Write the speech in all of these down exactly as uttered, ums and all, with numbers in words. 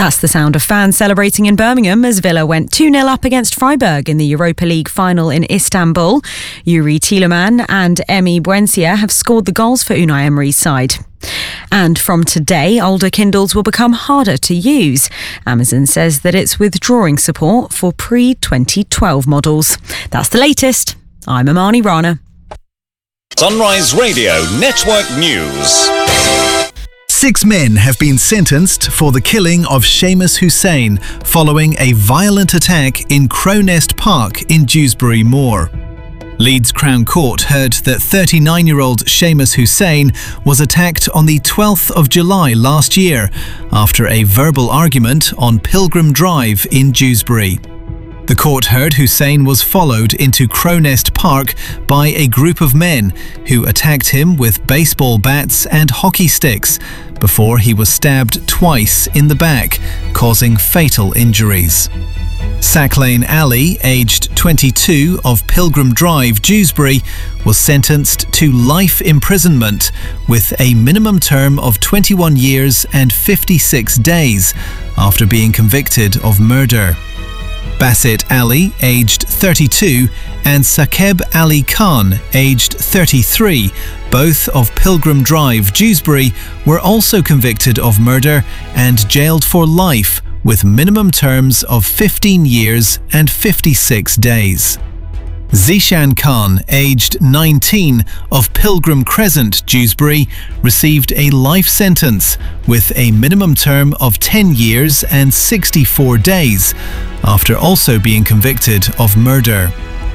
That's the sound of fans celebrating in Birmingham as Villa went two nil up against Freiburg in the Europa League final in Istanbul. Yuri Tielemans and Emi Buendia have scored the goals for Unai Emery's side. And from today, older Kindles will become harder to use. Amazon says that it's withdrawing support for pre twenty twelve models. That's the latest. I'm Amani Rana. Sunrise Radio Network News. Six men have been sentenced for the killing of Seamus Hussain following a violent attack in Crownest Park in Dewsbury Moor. Leeds Crown Court heard that thirty-nine-year-old Seamus Hussain was attacked on the twelfth of July last year after a verbal argument on Pilgrim Drive in Dewsbury. The court heard Hussain was followed into Crownest Park by a group of men who attacked him with baseball bats and hockey sticks before he was stabbed twice in the back, causing fatal injuries. Sacklane Ali, aged twenty-two, of Pilgrim Drive, Dewsbury, was sentenced to life imprisonment with a minimum term of twenty-one years and fifty-six days after being convicted of murder. Basit Ali, aged thirty-two, and Saqib Ali Khan, aged thirty-three, both of Pilgrim Drive, Dewsbury, were also convicted of murder and jailed for life with minimum terms of fifteen years and fifty-six days. Zishan Khan, aged nineteen, of Pilgrim Crescent, Dewsbury, received a life sentence with a minimum term of ten years and sixty-four days, after also being convicted of murder.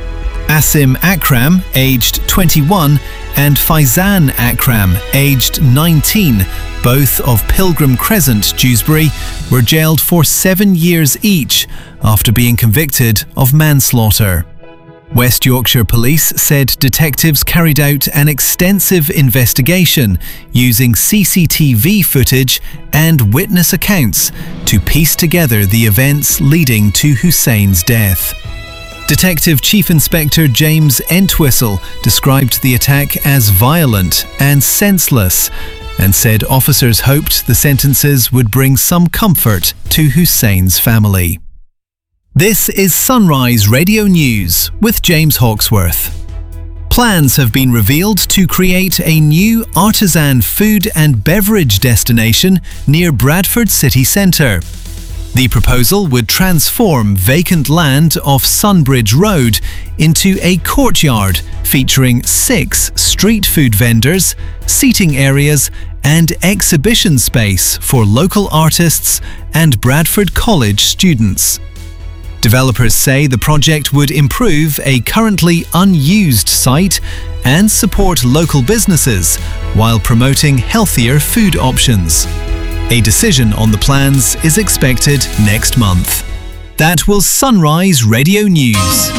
Asim Akram, aged twenty-one, and Faizan Akram, aged nineteen, both of Pilgrim Crescent, Dewsbury, were jailed for seven years each after being convicted of manslaughter. West Yorkshire Police said detectives carried out an extensive investigation using C C T V footage and witness accounts to piece together the events leading to Hussain's death. Detective Chief Inspector James Entwistle described the attack as violent and senseless and said officers hoped the sentences would bring some comfort to Hussain's family. This is Sunrise Radio News with James Hawksworth. Plans have been revealed to create a new artisan food and beverage destination near Bradford city centre. The proposal would transform vacant land off Sunbridge Road into a courtyard featuring six street food vendors, seating areas and exhibition space for local artists and Bradford College students. Developers say the project would improve a currently unused site and support local businesses while promoting healthier food options. A decision on the plans is expected next month. That was Sunrise Radio News.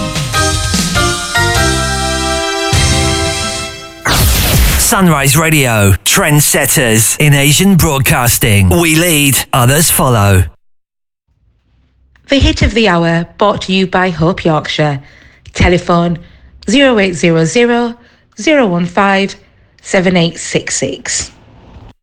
Sunrise Radio, trendsetters in Asian broadcasting. We lead, others follow. The hit of the hour brought to you by Hope Yorkshire. Telephone zero eight zero zero, zero one five, seven eight six six.